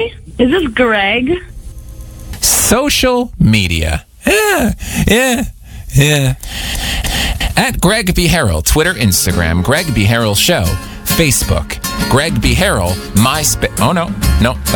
Hi, is this Greg? Social media. Yeah. At Greg B. Harrell, Twitter, Instagram, Greg B. Harrell Show, Facebook, Greg B. Harrell, MySpace. Oh, no,